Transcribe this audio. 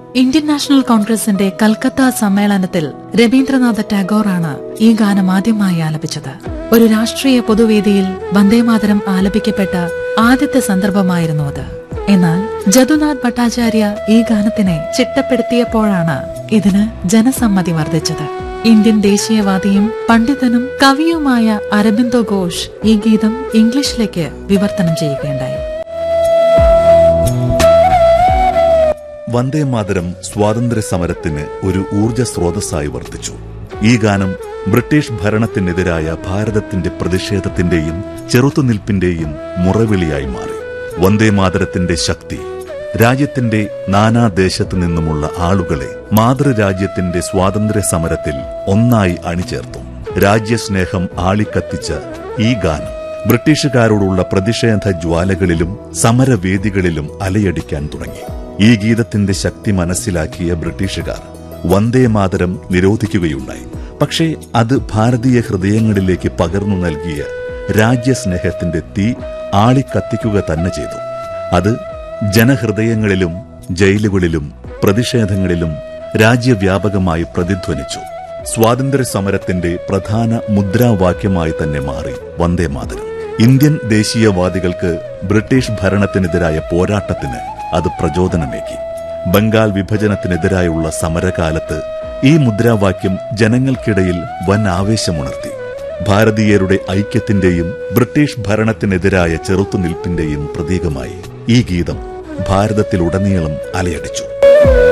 Indian national കോൺഗ്രസിന്റെ കൽക്കത്ത സമ്മേളനത്തിൽ രവീന്ദ്രനാഥ ടാഗോറാണ് ഈ ഗാനം ആദ്യമായി ആലപിച്ചത്. ഒരു രാഷ്ട്രീയ പൊതുവേദിയിൽ വന്ദേമാതരം ആലപിക്കപ്പെട്ട ആദ്യത്തെ സന്ദർഭമായിരുന്നു അത്. എന്നാൽ ജദുനാഥ് ഭട്ടാചാര്യ ഈ ഗാനത്തിനെ ചിട്ടപ്പെടുത്തിയപ്പോഴാണ് ഇതിന് ജനസമ്മതി വർദ്ധിച്ചത്. ഇന്ത്യൻ ദേശീയവാദിയും പണ്ഡിതനും കവിയുമായ അരബിന്ദോ ഘോഷ് ഈ ഗീതം ഇംഗ്ലീഷിലേക്ക് വിവർത്തനം ചെയ്യുകയുണ്ടായി. വന്ദേമാതരം സ്വാതന്ത്ര്യ സമരത്തിന് ഒരു ഊർജ്ജ സ്രോതസ്സായി വർത്തിച്ചു. ഈ ഗാനം ബ്രിട്ടീഷ് ഭരണത്തിനെതിരായ ഭാരതത്തിന്റെ പ്രതിഷേധത്തിന്റെയും ചെറുത്തുനിൽപ്പിന്റെയും മുറവിളിയായി മാറി. വന്ദേമാതരത്തിന്റെ ശക്തി രാജ്യത്തിന്റെ നാനാദേശത്തു നിന്നുമുള്ള ആളുകളെ മാതൃരാജ്യത്തിന്റെ സ്വാതന്ത്ര്യ സമരത്തിൽ ഒന്നായി അണിചേർത്തു. രാജ്യസ്നേഹം ആളിക്കത്തിച്ച ഈ ഗാനം ബ്രിട്ടീഷുകാരോടുള്ള പ്രതിഷേധ ജ്വാലകളിലും സമരവേദികളിലും അലയടിക്കാൻ തുടങ്ങി. ഈ ഗീതത്തിന്റെ ശക്തി മനസ്സിലാക്കിയ ബ്രിട്ടീഷുകാർ വന്ദേമാതരം നിരോധിക്കുകയുണ്ടായി. പക്ഷേ അത് ഭാരതീയ ഹൃദയങ്ങളിലേക്ക് പകർന്നു നൽകിയ രാജ്യസ്നേഹത്തിന്റെ തീ ആളിക്കത്തിക്കുക തന്നെ ചെയ്തു. അത് ജനഹൃദയങ്ങളിലും ജയിലുകളിലും പ്രതിഷേധങ്ങളിലും രാജ്യവ്യാപകമായി പ്രതിധ്വനിച്ചു. സ്വാതന്ത്ര്യ സമരത്തിന്റെ പ്രധാന മുദ്രാവാക്യമായി തന്നെ മാറി വന്ദേമാതരം. ഇന്ത്യൻ ദേശീയവാദികൾക്ക് ബ്രിട്ടീഷ് ഭരണത്തിനെതിരായ പോരാട്ടത്തിന് അത് പ്രചോദനമേകി. ബംഗാൾ വിഭജനത്തിനെതിരായുള്ള സമരകാലത്ത് ഈ മുദ്രാവാക്യം ജനങ്ങൾക്കിടയിൽ വൻ ആവേശമുണർത്തി. ഭാരതീയരുടെ ഐക്യത്തിന്റെയും ബ്രിട്ടീഷ് ഭരണത്തിനെതിരായ ചെറുത്തുനിൽപ്പിന്റെയും പ്രതീകമായി ഈ ഗീതം ഭാരതത്തിലുടനീളം അലയടിച്ചു.